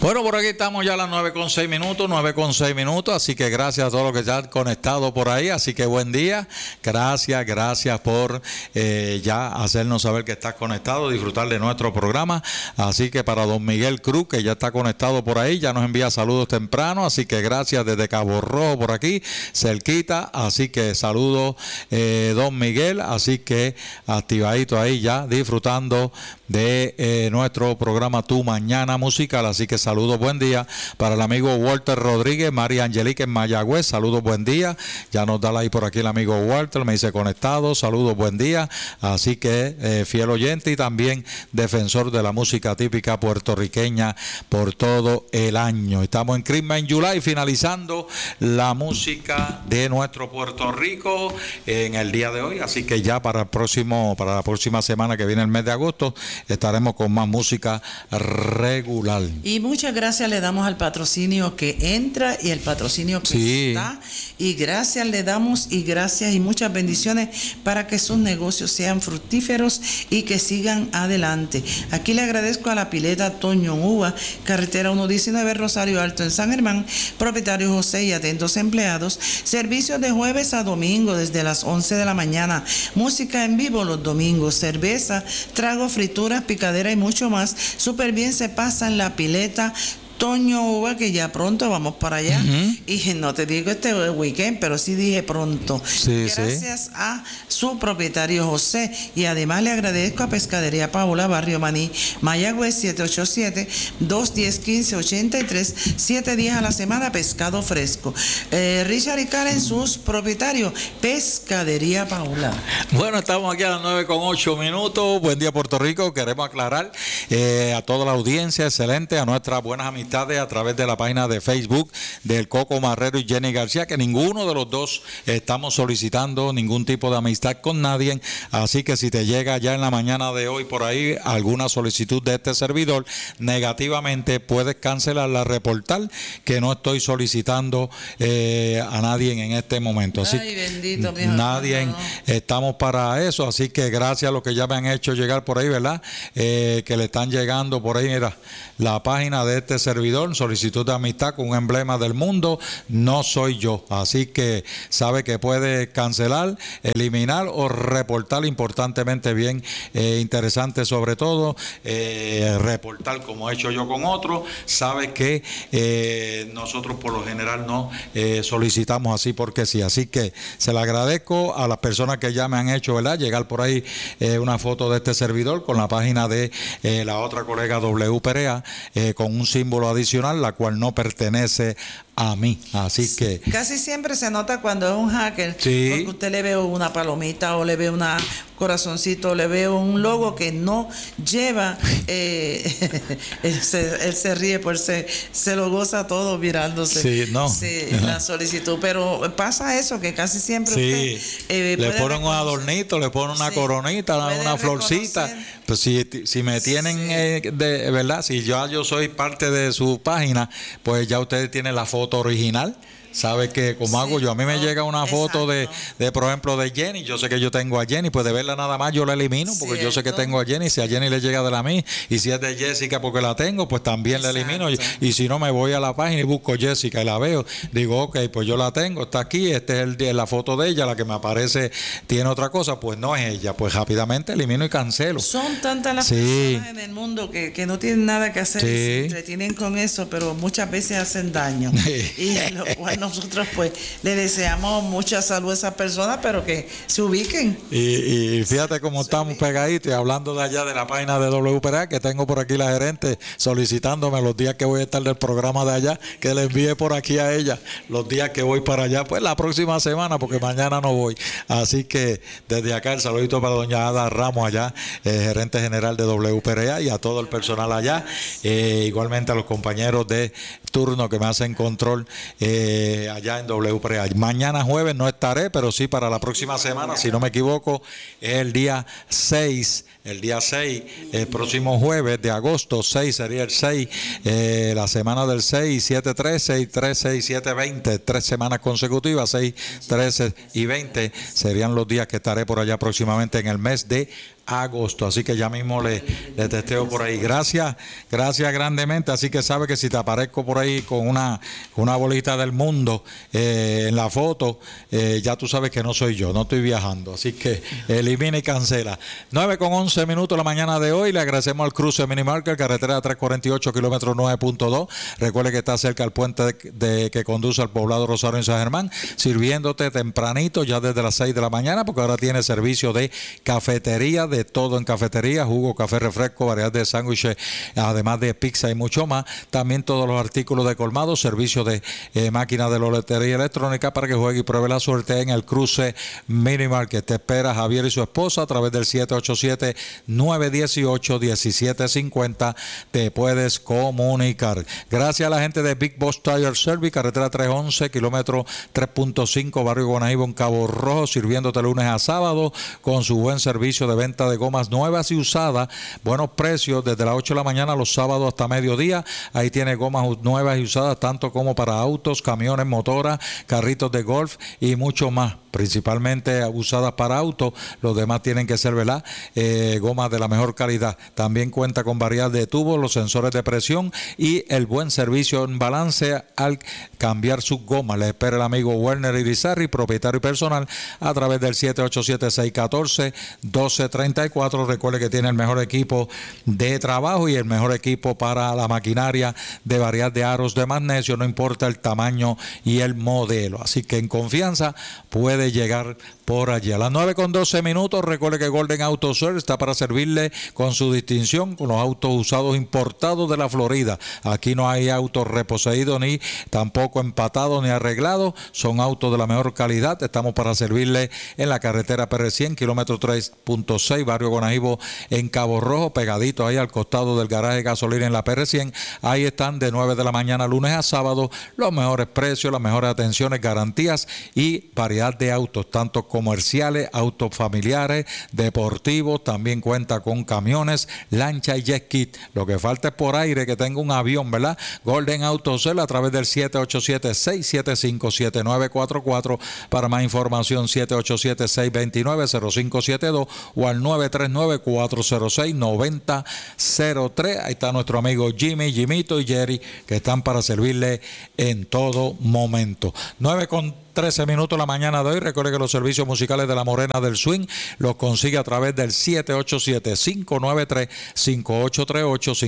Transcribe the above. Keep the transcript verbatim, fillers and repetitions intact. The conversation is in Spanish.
Bueno, por aquí estamos ya a las nueve con seis minutos, nueve con seis minutos, así que gracias a todos los que están conectados por ahí, así que buen día, gracias, gracias por eh, ya hacernos saber que estás conectado, disfrutar de nuestro programa, así que para don Miguel Cruz, que ya está conectado por ahí, ya nos envía saludos temprano, así que gracias desde Cabo Rojo por aquí, cerquita, así que saludos eh, don Miguel, así que activadito ahí ya, disfrutando de eh, nuestro programa Tu Mañana Musical, así que saludos, buen día para el amigo Walter Rodríguez, María Angelique en Mayagüez, saludos, buen día, ya nos da ahí por aquí el amigo Walter, me dice conectado, saludos, buen día, así que eh, fiel oyente y también defensor de la música típica puertorriqueña por todo el año. Estamos en Christmas in July, finalizando la música de nuestro Puerto Rico en el día de hoy, así que ya para el próximo, para la próxima semana que viene el mes de agosto, estaremos con más música regular. Y muchas gracias le damos al patrocinio que entra y el patrocinio que sí. está. Y gracias le damos y gracias y muchas bendiciones para que sus negocios sean fructíferos y que sigan adelante. Aquí le agradezco a la pileta Toño Uva, carretera ciento diecinueve Rosario Alto en San Germán, propietario José y atentos empleados. Servicios de jueves a domingo desde las once de la mañana. Música en vivo los domingos. Cerveza, trago, frituras, picadera y mucho más. Súper bien se pasa en la pileta Toño Uva, que ya pronto vamos para allá. Uh-huh. Y no te digo este weekend, pero sí dije pronto. Sí, gracias sí. a su propietario José. Y además le agradezco a Pescadería Paola, Barrio Maní, Mayagüez, siete ocho siete, dos uno cero, uno cinco ocho tres, siete días a la semana, pescado fresco. Eh, Richard y Karen, sus propietarios, Pescadería Paola. Bueno, estamos aquí a las nueve con ocho minutos. Buen día, Puerto Rico. Queremos aclarar eh, a toda la audiencia, excelente, a nuestras buenas amistades a través de la página de Facebook del Coco Marrero y Jenny García, que ninguno de los dos estamos solicitando ningún tipo de amistad con nadie, así que si te llega ya en la mañana de hoy por ahí alguna solicitud de este servidor, negativamente puedes cancelarla, reportar que no estoy solicitando eh, a nadie en este momento. Así Ay, bendito, mi nadie, no. Estamos para eso, así que gracias a los que ya me han hecho llegar por ahí, ¿verdad? Eh, que le están llegando por ahí, mira, la página de este servidor, solicitud de amistad con un emblema del mundo, no soy yo, así que sabe que puede cancelar, eliminar o reportar, importantemente bien eh, interesante sobre todo, eh, reportar como he hecho yo con otros, sabe que eh, nosotros por lo general no eh, solicitamos así porque sí, así que se le agradezco a las personas que ya me han hecho, ¿verdad? Llegar por ahí eh, una foto de este servidor con la página de eh, la otra colega W P R A, eh, con un símbolo adicional, la cual no pertenece a mí, así que casi siempre se nota cuando es un hacker, sí. Porque usted le ve una palomita o le ve una corazoncito, o le ve un logo que no lleva, eh, él, se, él se ríe, pues se, se lo goza todo mirándose sí, no. sí, la solicitud, pero pasa eso que casi siempre sí. usted eh, le ponen un adornito, le ponen una sí. coronita, una florcita, pues si, si me tienen sí. eh, de verdad, si yo, yo soy parte de su página, pues ya ustedes tienen la foto original. Sabe que como sí, hago yo, a mí me no, llega una foto de, de, por ejemplo, de Jenny, yo sé que yo tengo a Jenny, pues de verla nada más yo la elimino, porque Cierto. Yo sé que tengo a Jenny, si a Jenny le llega de la mí, y si es de Jessica porque la tengo, pues también Exacto. La elimino, y, y si no me voy a la página y busco Jessica y la veo, digo, ok, pues yo la tengo, está aquí, esta es el, la foto de ella, la que me aparece tiene otra cosa, pues no es ella, pues rápidamente elimino y cancelo. Son tantas las sí. personas en el mundo que, que no tienen nada que hacer, sí. Y se entretienen con eso, pero muchas veces hacen daño, y lo cual nosotros pues le deseamos mucha salud a esas personas, pero que se ubiquen. Y, y fíjate cómo se estamos ubiquen. Pegaditos, y hablando de allá de la página de W P R A, que tengo por aquí la gerente solicitándome los días que voy a estar del programa de allá, que le envíe por aquí a ella los días que voy para allá, pues la próxima semana, porque mañana no voy. Así que desde acá el saludito para doña Ada Ramos allá, eh, gerente general de W P R A, y a todo el personal allá, eh, igualmente a los compañeros de turno que me hacen control eh, allá en W P R A. Mañana jueves no estaré, pero sí para la próxima semana, si no me equivoco, es el día seis, el día seis, el próximo jueves de agosto, seis sería el seis, eh, la semana del seis, siete, tres, seis, tres, seis, siete, veinte, tres semanas consecutivas, seis, trece y veinte serían los días que estaré por allá próximamente en el mes de agosto, así que ya mismo le, le testeo por ahí. Gracias, gracias grandemente, así que sabe que si te aparezco por ahí con una, una bolita del mundo eh, en la foto, eh, ya tú sabes que no soy yo, no estoy viajando, así que elimina y cancela. nueve con once minutos la mañana de hoy, le agradecemos al cruce Mini Market, carretera de trescientos cuarenta y ocho kilómetros nueve punto dos, recuerde que está cerca del puente de, de que conduce al poblado Rosario en San Germán, sirviéndote tempranito ya desde las seis de la mañana, porque ahora tiene servicio de cafetería, de todo en cafetería, jugo, café, refresco, variedad de sándwiches, además de pizza y mucho más. También todos los artículos de colmado, servicio de eh, máquina de lotería electrónica para que juegue y pruebe la suerte en el cruce Mini Market. Te espera Javier y su esposa a través del siete ocho siete, nueve uno ocho, uno siete cinco cero. Te puedes comunicar. Gracias a la gente de Big Boss Tire Service, carretera trescientos once, kilómetro tres punto cinco, barrio Guanaíbo en Cabo Rojo, sirviéndote lunes a sábado con su buen servicio de venta de gomas nuevas y usadas, buenos precios desde las ocho de la mañana los sábados hasta mediodía. Ahí tiene gomas nuevas y usadas tanto como para autos, camiones, motoras, carritos de golf y mucho más, principalmente usadas para autos. Los demás tienen que ser, ¿verdad? Eh, gomas de la mejor calidad. También cuenta con variedad de tubos, los sensores de presión y el buen servicio en balance al cambiar sus gomas. Le espera el amigo Werner Irizarry, propietario y personal, a través del siete ocho siete, seis uno cuatro, uno dos tres cuatro. Recuerde que tiene el mejor equipo de trabajo y el mejor equipo para la maquinaria de variedad de aros de magnesio, no importa el tamaño y el modelo. Así que en confianza puede llegar por allí. A las nueve con doce minutos, recuerde que Golden Auto Service está para servirle con su distinción con los autos usados importados de la Florida. Aquí no hay autos reposeídos ni tampoco empatados ni arreglados. Son autos de la mejor calidad. Estamos para servirle en la carretera P R cien, kilómetro tres punto seis, barrio Guanaíbo en Cabo Rojo, pegadito ahí al costado del garaje de gasolina en la P R cien. Ahí están de nueve de la mañana lunes a sábado los mejores precios, las mejores atenciones, garantías y variedad de autos, tanto comerciales, autos familiares, deportivos. También cuenta con camiones, lancha y jet ski. Lo que falta es por aire que tenga un avión, ¿verdad? Golden Auto Cell a través del siete ocho siete, seis siete cinco, siete nueve cuatro cuatro. Para más información siete ocho siete, seis dos nueve, cero cinco siete dos o al nueve tres nueve, cuatro cero seis, nueve cero cero tres. Ahí está nuestro amigo Jimmy, Jimito y Jerry, que están para servirle en todo momento. nueve con trece minutos la mañana de hoy. Recuerde que los servicios musicales de la Morena del Swing los consigue a través del siete ocho siete, cinco nueve tres, cinco ocho tres ocho.